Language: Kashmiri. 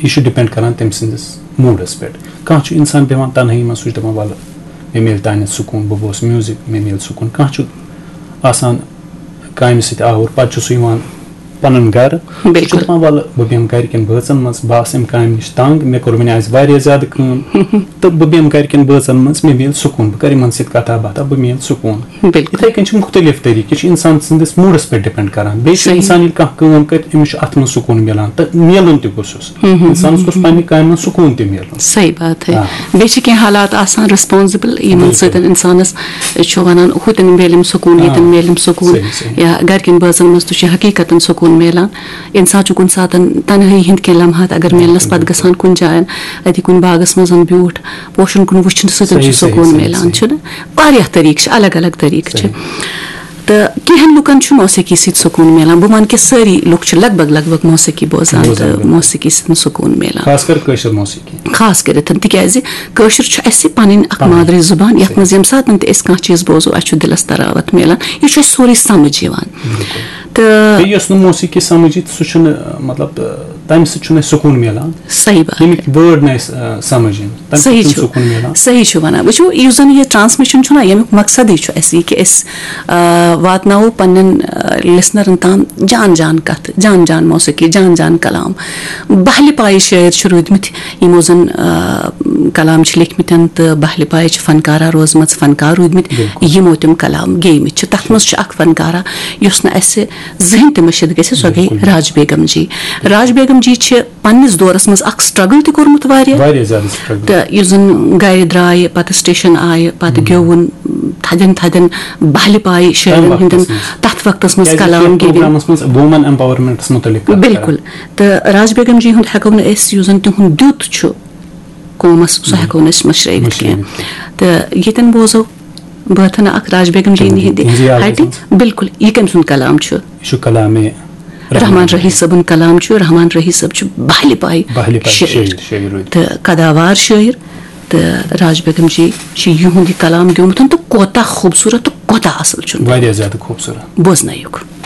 यह डिपेंड करान तम सिंदिस मूडस पे कह इंसान बेवान तनहाई में सह दपान वल मे मिल तान सुकून बह बोस म्यूजिक मे मिल सुकून कह आसान काम सह आवर पे सह पन गर दपान वल बह बेम गरकन बचन मज बस अम काम नश तंग मे कोर आज वारिया ज्यादा काम तो बह बेम गरकन बचन मज मे मिल सुकून बह कर इन कथा बाता बह मिल सुकून इथे कन मुख्तलिफ तरीके इंसान सिंदिस मूडस पे डिपेंड करान बे इंसान कह काम कर अमिस अत मज सुकून मिलान तो मिलन तह गोस इंसान गोस पन्ने काम में सुकून तह मिलन सही बात है बेच कह हालात आसान रिस्पॉन्सिबल इन सतन इंसानस वन हुतन मिलम सुकून यतन मिलम सुकून या गरकन बचन मज तो हकीकतन सुकून मिलान इंसान कुन सात तनहाई हिंद कह लम्हात अगर मिलनस पत गसान कुन जायन अति कुन बागस मज ब्यूठ पोशन कुन वुचन सतन सुकून मिलान वारिया तरीक अलग अलग तरीक तो कहन लुकन मौसीकी सत सुकून मिलान बह वन कि सारी लुक लगभग मौसीकी बोजान तो मौसीकी सत सुकून मिलान खास कर तिकाज कशर पन मादरी जुबान ये मज यम सात कह चीज बोजो अस दिलस तरावत मिलान यह सोरे समझ तो मौसीकी समझ सह मतलब तम सुकून मिलान सही बात वर्ड न समझ सही वन वो यह जन यह ट्रांसमिशन यमुक मकसद यह कि वातनाओ पन्न लिसनरन ताम जान जान कथ जान जान मौसीकी जान जान कलाम बहल पाए शायर रूदमत यमो जन कलाम लिखमत तो बहल पाए फनकारा रोजम फनकार रूदमत यमो तम कलाम गेमत तथ मज फनकारा युस न जहन तह मशिद ग सो गई राज बेगम जी पन्निस दौरस मज स्ट्रगल तह कोर्मुत तो यह जन गर द्राय पत स्टेशन आय पत गेवुन थदन थदन बहल पाए शायरन हिंदन तथ वक्त मज कलाम बिल्कुल तो राज बेगम जी हुंद हेको न यह जन तिहुंद द्युत कौमस सह हेको न मशरैत कह तो यतन बोजो बहन राज बेगम जी हटि बिल्कुल यह कम सुन कलाम रहमान रही सबन कलाम रहमान रही सब बहल पाए शायर तो कदावार शायर तो राज बेगम जी युंद कलाम गोमुत तो कोता खूबसूरत तो कोता असल खूबसूरत बोजन।